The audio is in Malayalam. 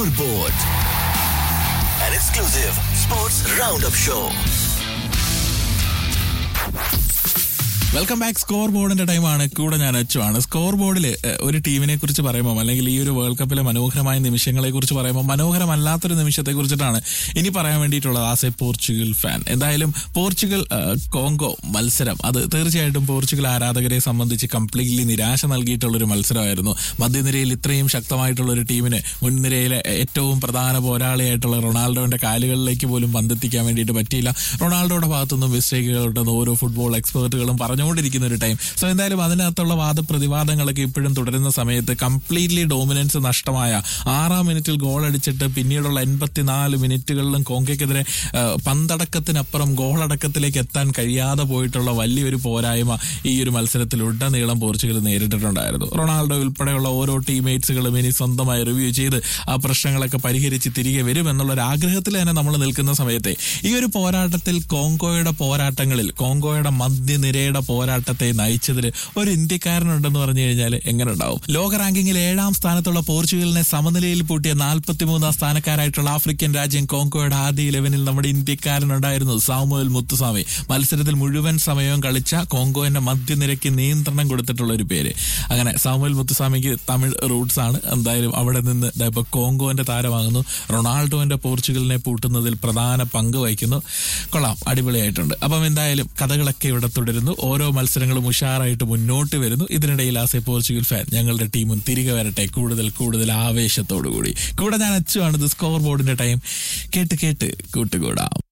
Scoreboard, an exclusive sports roundup show. Welcome back. Score ബോർഡിന്റെ ടൈമാണ്. കൂടെ ഞാൻ അച്ചുവാണ്. സ്കോർ ബോർഡിൽ ഒരു ടീമിനെ കുറിച്ച് പറയുമ്പോൾ, അല്ലെങ്കിൽ ഈ ഒരു വേൾഡ് കപ്പിലെ മനോഹരമായ നിമിഷങ്ങളെ കുറിച്ച് പറയുമ്പോൾ, മനോഹരമല്ലാത്തൊരു നിമിഷത്തെ കുറിച്ചിട്ടാണ് ഇനി പറയാൻ വേണ്ടിയിട്ടുള്ളത്. ആസ് എ പോർച്ചുഗൽ ഫാൻ, എന്തായാലും പോർച്ചുഗൽ കോങ്കോ മത്സരം, അത് തീർച്ചയായിട്ടും പോർച്ചുഗൽ ആരാധകരെ സംബന്ധിച്ച് കംപ്ലീറ്റ്ലി നിരാശ നൽകിയിട്ടുള്ള ഒരു മത്സരമായിരുന്നു. മധ്യനിരയിൽ ഇത്രയും ശക്തമായിട്ടുള്ള ഒരു ടീമിന് മുൻനിരയിലെ ഏറ്റവും പ്രധാന പോരാളിയായിട്ടുള്ള റൊണാൾഡോന്റെ കാലുകളിലേക്ക് പോലും പന്തെത്തിക്കാൻ വേണ്ടിയിട്ട് പറ്റിയില്ല. റൊണാൾഡോയുടെ ഭാഗത്തുനിന്നും മിസ്റ്റേക്കുകളുണ്ടെന്ന് ഓരോ ഫുട്ബോൾ എക്സ്പേർട്ടുകളും പറഞ്ഞുകൊണ്ടിരിക്കുന്ന ഒരു ടൈം. സോ എന്തായാലും അതിനകത്തുള്ള വാദപ്രതിവാദങ്ങളൊക്കെ ഇപ്പോഴും തുടരുന്ന സമയത്ത് കംപ്ലീറ്റ്ലി ഡോമിനൻസ് നഷ്ടമായ 6-ാം മിനിറ്റിൽ ഗോൾ അടിച്ചിട്ട് പിന്നീടുള്ള 84 മിനിറ്റുകളിലും കോങ്കയ്ക്കെതിരെ പന്തടക്കത്തിനപ്പുറം ഗോളടക്കത്തിലേക്ക് എത്താൻ കഴിയാതെ പോയിട്ടുള്ള വലിയൊരു പോരായ്മ ഈ ഒരു മത്സരത്തിൽ ഉടനീളം പോർച്ചുഗൽ നേരിട്ടിട്ടുണ്ടായിരുന്നു. റൊണാൾഡോ ഉൾപ്പെടെയുള്ള ഓരോ ടീംമേറ്റ്സുകളും ഇനി സ്വന്തമായി റിവ്യൂ ചെയ്ത് ആ പ്രശ്നങ്ങളൊക്കെ പരിഹരിച്ച് തിരികെ വരും എന്നുള്ള ഒരു ആഗ്രഹത്തിൽ തന്നെ നമ്മൾ നിൽക്കുന്ന സമയത്തെ ഈ ഒരു പോരാട്ടത്തിൽ കോങ്കോയുടെ പോരാട്ടങ്ങളിൽ കോങ്കോയുടെ മധ്യനിരയുടെ പോരാട്ടത്തെ നയിച്ചതിൽ ഒരു ഇന്ത്യക്കാരനുണ്ടെന്ന് പറഞ്ഞു കഴിഞ്ഞാൽ എങ്ങനെ ഉണ്ടാവും? ലോക റാങ്കിങ്ങിൽ 7-ാം സ്ഥാനത്തുള്ള പോർച്ചുഗലിനെ സമനിലയിൽ പൂട്ടിയ 43-ാം സ്ഥാനക്കാരായിട്ടുള്ള ആഫ്രിക്കൻ രാജ്യം കോങ്കോയുടെ ആദ്യ 11-ൽ നമ്മുടെ ഇന്ത്യക്കാരനുണ്ടായിരുന്നു, സാമുവൽ മുത്തുസ്വാമി. മത്സരത്തിൽ മുഴുവൻ സമയവും കളിച്ച കോങ്കോന്റെ മധ്യനിരയ്ക്ക് നിയന്ത്രണം കൊടുത്തിട്ടുള്ള ഒരു പേര്. അങ്ങനെ സാമുവൽ മുത്തുസ്വാമിക്ക് തമിഴ് റൂട്ട്സ് ആണ്. എന്തായാലും അവിടെ നിന്ന് ഇപ്പൊ കോങ്കോന്റെ താരമാകുന്നു. റൊണാൾഡോന്റെ പോർച്ചുഗലിനെ പൂട്ടുന്നതിൽ പ്രധാന പങ്ക് വഹിക്കുന്നു. കൊള്ളാം, അടിപൊളിയായിട്ടുണ്ട്. അപ്പം എന്തായാലും കഥകളൊക്കെ ഇവിടെ തുടരുന്നു. ഓരോ മത്സരങ്ങളും ഉഷാറായിട്ട് മുന്നോട്ട് വരുന്നു. ഇതിനിടയിൽ ആസ് എ പോർച്ചുഗൽ ഫാൻ ഞങ്ങളുടെ ടീമും തിരികെ വരട്ടെ കൂടുതൽ ആവേശത്തോടു കൂടി. കൂടെ ഞാൻ അച്ചുവാണ്. ഇത് സ്കോർ ബോർഡിന്റെ ടൈം. കേട്ട് കൂട്ടുകൂടാം.